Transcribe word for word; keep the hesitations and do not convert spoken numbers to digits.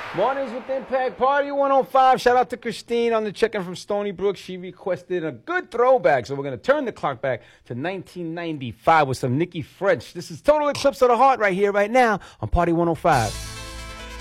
Mornings with Impact, Party one oh five. Shout out to Christine on the check-in from Stony Brook. She requested a good throwback, so we're going to turn the clock back to nineteen ninety-five with some Nikki French. This is Total Eclipse of the Heart right here, right now on Party one oh five.